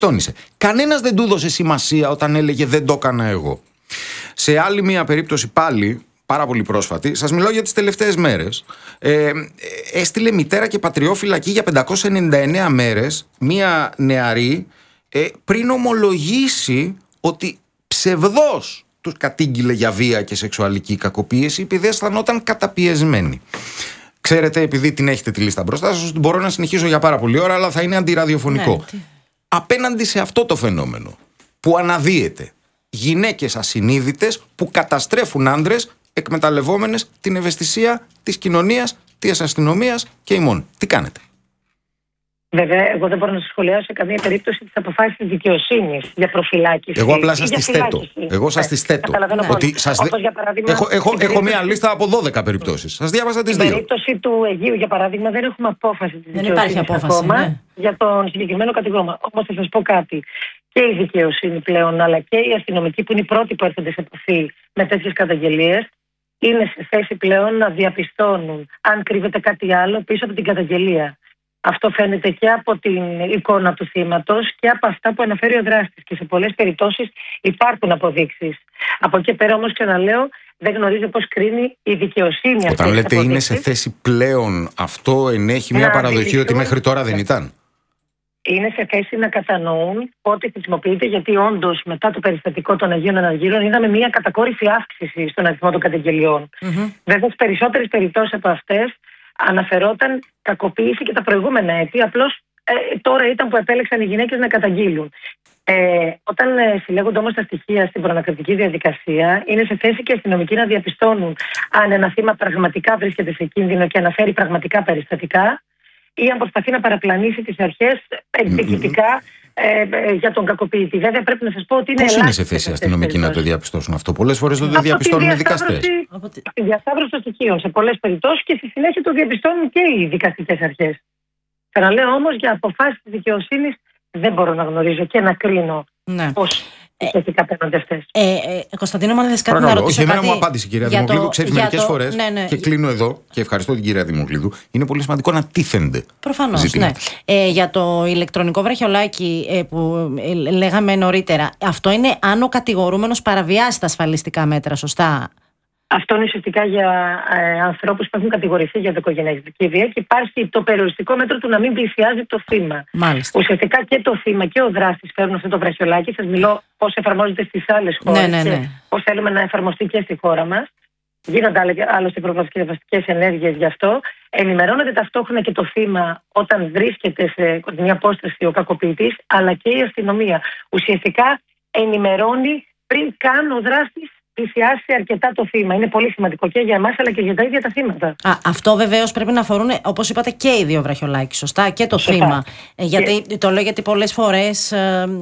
Τόνισε. Κανένας δεν του έδωσε σημασία όταν έλεγε δεν το έκανα εγώ. Σε άλλη μια περίπτωση πάλι, πάρα πολύ πρόσφατη, σας μιλάω για τις τελευταίες μέρες, έστειλε μητέρα και πατριό φυλακή για 599 μέρες μια νεαρή, πριν ομολογήσει ότι ψευδώς τους κατήγγειλε για βία και σεξουαλική κακοποίηση επειδή αισθανόταν καταπιεσμένη. Ξέρετε, επειδή την έχετε τη λίστα μπροστά σας, μπορώ να συνεχίσω για πάρα πολλή ώρα, αλλά θα είναι αντιραδιοφωνικό. Ναι. Απέναντι σε αυτό το φαινόμενο που αναδύεται, γυναίκες ασυνείδητες που καταστρέφουν άντρες, εκμεταλλευόμενες την ευαισθησία της κοινωνίας, της αστυνομίας και ημών. Τι κάνετε? Βέβαια, εγώ δεν μπορώ να σχολιάσω σε καμία περίπτωση τις αποφάσεις της δικαιοσύνης για προφυλάκηση. Εγώ απλά σας τις θέτω. Εγώ σας τις θέτω. Ότι έχω μια λίστα από 12 περιπτώσεις. Σας διάβασα τις 2. Στην περίπτωση του Αιγείου, για παράδειγμα, δεν έχουμε απόφαση της δικαιοσύνης. Δεν υπάρχει απόφαση ακόμα για τον συγκεκριμένο κατηγορούμενο. Όμως θα σας πω κάτι. Και η δικαιοσύνη πλέον, αλλά και οι αστυνομικοί, που είναι οι πρώτοι που έρχονται σε επαφή με τέτοιες καταγγελίες, είναι σε θέση πλέον να διαπιστώνουν αν κρύβεται κάτι άλλο πίσω από την καταγγελία. Αυτό φαίνεται και από την εικόνα του θύματος και από αυτά που αναφέρει ο δράστης. Και σε πολλές περιπτώσεις υπάρχουν αποδείξεις. Από εκεί πέρα όμως, ξαναλέω, δεν γνωρίζω πώς κρίνει η δικαιοσύνη. Όταν λέτε είναι σε θέση πλέον, αυτό ενέχει μια παραδοχή ότι μέχρι τώρα δεν ήταν? Είναι σε θέση να κατανοούν ότι χρησιμοποιείται, γιατί όντως μετά το περιστατικό των Αγίων Αναργύρων είδαμε μια κατακόρυφη αύξηση στον αριθμό των καταγγελιών. Βέβαια, στις περισσότερες περιπτώσεις από αυτές αναφερόταν κακοποίηση και τα προηγούμενα έτη. Απλώς τώρα ήταν που επέλεξαν οι γυναίκες να καταγγείλουν. Όταν συλλέγονται όμως τα στοιχεία στην προανακριτική διαδικασία, είναι σε θέση και οι αστυνομικοί να διαπιστώνουν αν ένα θύμα πραγματικά βρίσκεται σε κίνδυνο και αναφέρει πραγματικά περιστατικά, ή αν προσπαθεί να παραπλανήσει τις αρχές εκδικητικά για τον κακοποιητή. Βέβαια, πρέπει να σας πω ότι είναι. Πώς είναι σε θέση οι αστυνομικοί να το διαπιστώσουν αυτό? Πολλές φορές δεν το διαπιστώνουν οι δικαστές. Από τη διασταύρωση των στοιχείων σε πολλές περιπτώσεις, και στη συνέχεια το διαπιστώνουν και οι δικαστικές αρχές. Ξαναλέω όμως, για αποφάσεις της δικαιοσύνης δεν μπορώ να γνωρίζω και να κρίνω πώς ουσιαστικά παίρνονται αυτές. Κωνσταντίνο, αν θες κάτι να ρωτήσω? Όχι, εμένα μου απάντησε η κυρία Δημοκλίδου. Ξέρεις, μερικές φορές, και κλείνω εδώ και ευχαριστώ την κυρία Δημοκλίδου, είναι πολύ σημαντικό να τίθενται. Προφανώς, ναι. Για το ηλεκτρονικό βραχιολάκι που λέγαμε νωρίτερα, αυτό είναι αν ο κατηγορούμενος παραβιάσει τα ασφαλιστικά μέτρα, σωστά? Αυτό είναι ουσιαστικά για ανθρώπους που έχουν κατηγορηθεί για οικογενειακή βία και υπάρχει το περιοριστικό μέτρο του να μην πλησιάζει το θύμα. Μάλιστα. Ουσιαστικά και το θύμα και ο δράστης φέρνουν αυτό το βραχιολάκι. Σας μιλώ πώς εφαρμόζεται στις άλλες χώρες και πώς θέλουμε να εφαρμοστεί και στη χώρα μας. Γίνονται άλλωστε προπαρασκευαστικές ενέργειες γι' αυτό. Ενημερώνεται ταυτόχρονα και το θύμα όταν βρίσκεται σε μια απόσταση ο κακοποιητής, αλλά και η αστυνομία. Ουσιαστικά ενημερώνει πριν καν ο δράστης πλησιάσει αρκετά το θύμα. Είναι πολύ σημαντικό και για εμάς αλλά και για τα ίδια τα θύματα. Αυτό βεβαίως πρέπει να αφορούν, όπως είπατε, και οι δύο βραχιολάκι, σωστά, και το θύμα. Γιατί το λέω γιατί πολλές φορές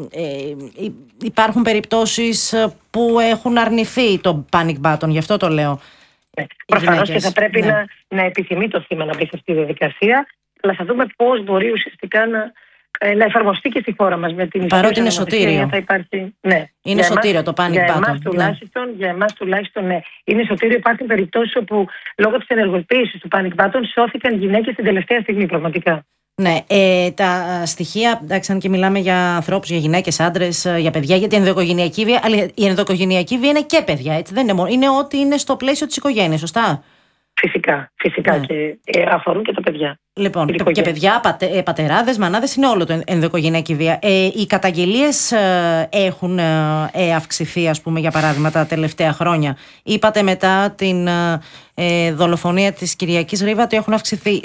υπάρχουν περιπτώσεις που έχουν αρνηθεί το panic button, γι' αυτό το λέω. Προφανώς και θα πρέπει να επιθυμεί το θύμα να μπει σε αυτή τη διαδικασία, αλλά θα δούμε πώς μπορεί ουσιαστικά να εφαρμοστεί και στη χώρα μας με την. Παρότι είναι σωτήριο. Θα υπάρχει, ναι. Είναι σωτήριο το panic button. Για εμάς τουλάχιστον, ναι. Είναι σωτήριο. Υπάρχουν περιπτώσεις όπου λόγω της ενεργοποίησης του panic button σώθηκαν γυναίκες την τελευταία στιγμή, πραγματικά. Ναι, τα στοιχεία, εντάξει, αν και μιλάμε για ανθρώπους, για γυναίκες, άντρες, για παιδιά, για την ενδοοικογενειακή βία, αλλά η ενδοοικογενειακή βία είναι και παιδιά, έτσι, δεν είναι μόνο. Είναι ό,τι είναι στο πλαίσιο της οικογένειας, σωστά? Φυσικά, ναι. Και αφορούν και τα παιδιά. Λοιπόν, και παιδιά, πατεράδες, μανάδες, είναι όλο το ενδοοικογενειακή βία. Οι καταγγελίες έχουν αυξηθεί, ας πούμε, για παράδειγμα, τα τελευταία χρόνια. Είπατε μετά την δολοφονία της Κυριακής Ρίβα ότι έχουν αυξηθεί.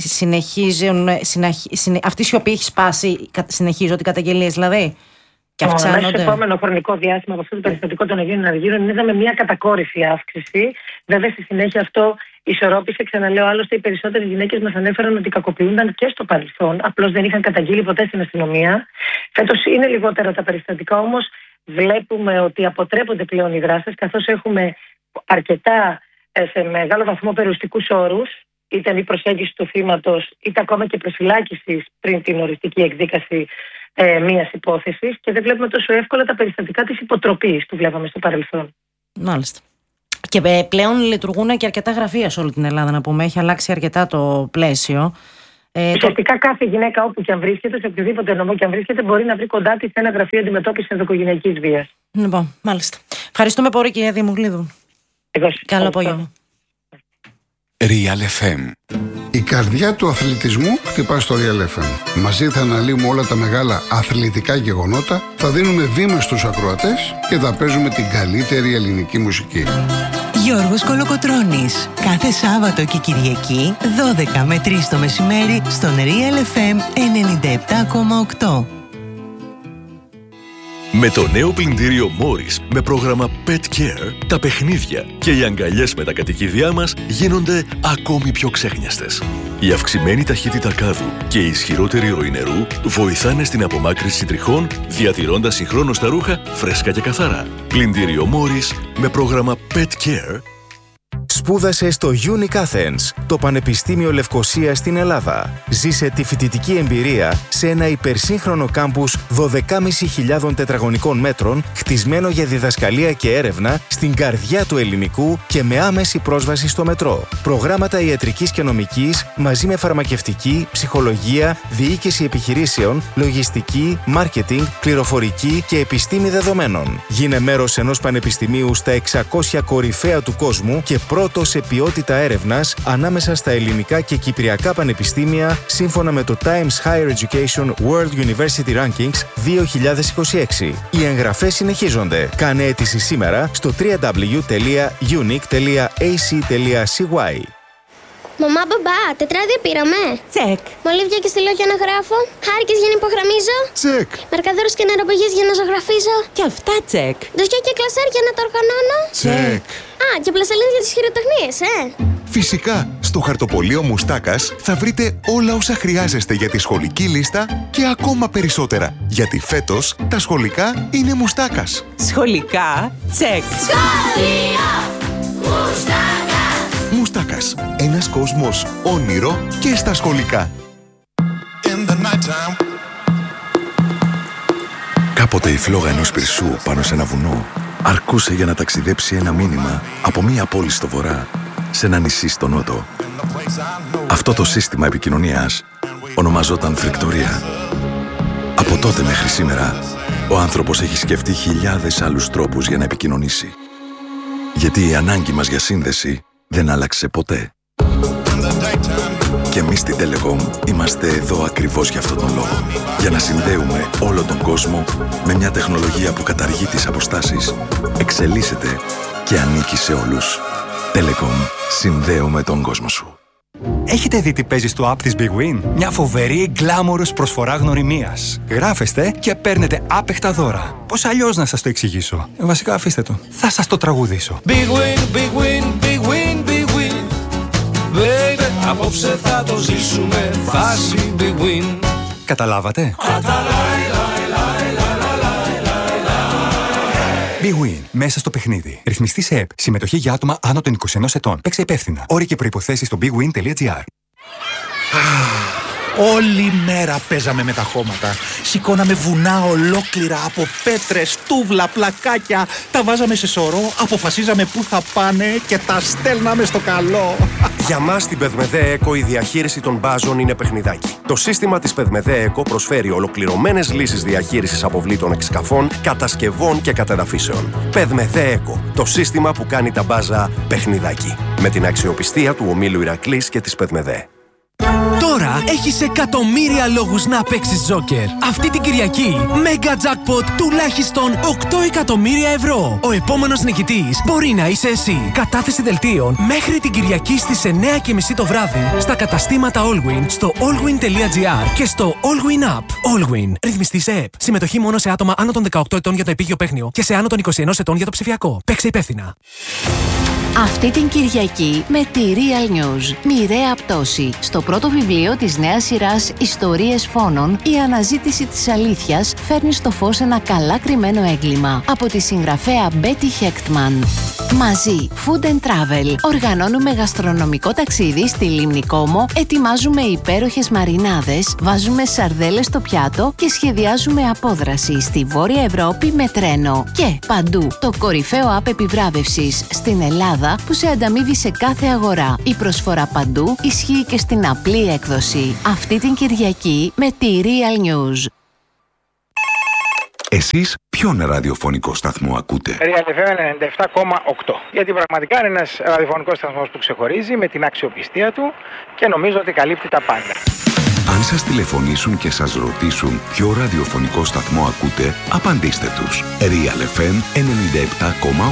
Αυτή η σιωπή έχει σπάσει, συνεχίζονται οι καταγγελίες δηλαδή? Και μέσα στο επόμενο χρονικό διάστημα από αυτό το περιστατικό των Αγίων Αναργύρων είδαμε μια κατακόρυφη αύξηση. Βέβαια, στη συνέχεια αυτό ισορρόπησε. Ξαναλέω, άλλωστε οι περισσότερες γυναίκες μας ανέφεραν ότι κακοποιούνταν και στο παρελθόν. Απλώς δεν είχαν καταγγείλει ποτέ στην αστυνομία. Φέτος είναι λιγότερα τα περιστατικά, όμως βλέπουμε ότι αποτρέπονται πλέον οι δράστες, καθώς έχουμε αρκετά σε μεγάλο βαθμό περιοριστικούς όρους, είτε η προσέγγιση του θύματος, είτε ακόμα και προσφυλάκηση πριν την οριστική εκδίκαση μιας υπόθεσης, και δεν βλέπουμε τόσο εύκολα τα περιστατικά της υποτροπής που βλέπαμε στο παρελθόν. Μάλιστα. Και πλέον λειτουργούν και αρκετά γραφεία σε όλη την Ελλάδα, να πούμε. Έχει αλλάξει αρκετά το πλαίσιο. Ουσιαστικά κάθε γυναίκα όπου και αν βρίσκεται, σε οποιοδήποτε νομό και αν βρίσκεται, μπορεί να βρει κοντά της ένα γραφείο αντιμετώπισης ενδοοικογενειακής βίας. Λοιπόν, μάλιστα. Ευχαευχαριστούμε πολύ, κυρία Δημογλίδου. Καλό απόγευμα. Real FM. Η καρδιά του αθλητισμού χτυπά στο Real FM. Μαζί θα αναλύουμε όλα τα μεγάλα αθλητικά γεγονότα, θα δίνουμε βήμα στους ακροατές και θα παίζουμε την καλύτερη ελληνική μουσική. Γιώργος Κολοκοτρώνης. Κάθε Σάββατο και Κυριακή, 12 με 3 το μεσημέρι, στον Real FM 97,8. Με το νέο πλυντήριο Morris με πρόγραμμα Pet Care, τα παιχνίδια και οι αγκαλιές με τα κατοικίδια μας γίνονται ακόμη πιο ξέχνιαστες. Η αυξημένη ταχύτητα κάδου και η ισχυρότερη ροή νερού βοηθάνε στην απομάκρυνση τριχών, διατηρώντας συγχρόνως τα ρούχα φρέσκα και καθαρά. Πλυντήριο Morris με πρόγραμμα Pet Care. Σπούδασε στο Unique Athens, το Πανεπιστήμιο Λευκωσίας στην Ελλάδα. Ζήσε τη φοιτητική εμπειρία σε ένα υπερσύγχρονο κάμπους 12.500 τετραγωνικών μέτρων, χτισμένο για διδασκαλία και έρευνα στην καρδιά του ελληνικού και με άμεση πρόσβαση στο μετρό. Προγράμματα ιατρικής και νομικής μαζί με φαρμακευτική, ψυχολογία, διοίκηση επιχειρήσεων, λογιστική, μάρκετινγκ, πληροφορική και επιστήμη δεδομένων. Γίνε μέρος ενός πανεπιστημίου στα 600 κορυφαία του κόσμου και πρώτο σε ποιότητα έρευνας ανάμεσα στα ελληνικά και κυπριακά πανεπιστήμια σύμφωνα με το Times Higher Education World University Rankings 2026. Οι εγγραφές συνεχίζονται. Κάνε αίτηση σήμερα στο www.unique.ac.cy. Μαμά, μπαμπά, τετράδια πήραμε. Τσεκ. Μολύβια και στυλό για να γράφω. Χάρηκες για να υπογραμμίζω. Τσεκ. Μαρκαδόρους και νεροπηγές για να ζωγραφίζω. Και αυτά τσεκ. Ντοσιά και κλασέρ για να τα οργανώνω. Τσεκ. Α, και πλαστελίνες για τις χειροτεχνίες, Φυσικά, στο χαρτοπολείο Μουστάκας θα βρείτε όλα όσα χρειάζεστε για τη σχολική λίστα και ακόμα περισσότερα. Γιατί φέτος τα σχολικά είναι Μουστάκας. Σχολικά τσεκ. Σχολείο Μουστάκα. Μουστάκας. Ένας κόσμος όνειρο και στα σχολικά. Κάποτε η φλόγα ενός πυρσού πάνω σε ένα βουνό αρκούσε για να ταξιδέψει ένα μήνυμα από μία πόλη στο βορρά σε ένα νησί στο νότο. Αυτό το σύστημα επικοινωνίας ονομαζόταν φρικτορία. Από τότε μέχρι σήμερα, ο άνθρωπος έχει σκεφτεί χιλιάδες άλλους τρόπους για να επικοινωνήσει. Γιατί η ανάγκη μας για σύνδεση δεν άλλαξε ποτέ. Και εμείς στην Telecom είμαστε εδώ ακριβώς για αυτόν τον λόγο. Για να συνδέουμε όλο τον κόσμο με μια τεχνολογία που καταργεί τις αποστάσεις, εξελίσσεται και ανήκει σε όλους. Telecom. Συνδέουμε τον κόσμο σου. Έχετε δει τι παίζει στο app της Big Win? Μια φοβερή glamorous προσφορά γνωριμίας. Γράφεστε και παίρνετε άπεχτα δώρα. Πώς αλλιώς να σας το εξηγήσω? Βασικά αφήστε το. Θα σας το τραγουδήσω. Big Win, Big Win, Big Win, Big Win. Baby, απόψε θα το ζήσουμε. Φάση Big Win. Καταλάβατε? Big Win. Μέσα στο παιχνίδι. Ρυθμιστή σε ΕΠ. Συμμετοχή για άτομα άνω των 21 ετών. Παίξε υπεύθυνα. Όροι και προϋποθέσεις στο bigwin.gr. Όλη μέρα παίζαμε με τα χώματα. Σηκώναμε βουνά ολόκληρα από πέτρες, τούβλα, πλακάκια. Τα βάζαμε σε σωρό, αποφασίζαμε πού θα πάνε και τα στέλναμε στο καλό. Για μας στην Πεδμεδέ Eco η διαχείριση των μπάζων είναι παιχνιδάκι. Το σύστημα της Πεδμεδέ Eco προσφέρει ολοκληρωμένες λύσεις διαχείρισης αποβλήτων εξκαφών, κατασκευών και κατεδαφίσεων. Πεδμεδέ Eco, το σύστημα που κάνει τα μπάζα παιχνιδάκι. Με την αξιοπιστία του ομίλου Ηρακλής και της Πεδμεδέ. Τώρα έχεις εκατομμύρια λόγους να παίξεις Τζόκερ. Αυτή την Κυριακή, Mega Jackpot τουλάχιστον 8 εκατομμύρια ευρώ. Ο επόμενος νικητής μπορεί να είσαι εσύ. Κατάθεση δελτίων μέχρι την Κυριακή στις 9:30 το βράδυ στα καταστήματα Allwin, στο allwin.gr και στο Allwin App. Allwin. Ρυθμιστή σε ΕΠ. Συμμετοχή μόνο σε άτομα άνω των 18 ετών για το επίγειο παίχνιο και σε άνω των 21 ετών για το ψηφιακό. Παίξε υπεύθυνα. Αυτή την Κυριακή με τη Real News. Μοιραία πτώση. Στο πρώτο βιβλίο της νέας σειράς Ιστορίες Φόνων, η αναζήτηση της αλήθειας φέρνει στο φως ένα καλά κρυμμένο έγκλημα από τη συγγραφέα Μπέτι Χέκτμαν. Μαζί, Food and Travel. Οργανώνουμε γαστρονομικό ταξίδι στη Λίμνη Κόμο, ετοιμάζουμε υπέροχες μαρινάδες, βάζουμε σαρδέλες στο πιάτο και σχεδιάζουμε απόδραση στη Βόρεια Ευρώπη με τρένο. Και παντού, το κορυφαίο app επιβράβευσης στην Ελλάδα που σε ανταμείβει σε κάθε αγορά. Η προσφορά παντού ισχύει και στην απλή έκδοση. Αυτή την Κυριακή με τη Real News. Εσείς ποιον ραδιοφωνικό σταθμό ακούτε? Real FM 97,8. Γιατί πραγματικά είναι ένας ραδιοφωνικός σταθμός που ξεχωρίζει με την αξιοπιστία του και νομίζω ότι καλύπτει τα πάντα. Αν σας τηλεφωνήσουν και σας ρωτήσουν ποιο ραδιοφωνικό σταθμό ακούτε, απαντήστε τους. Real FM 97,8.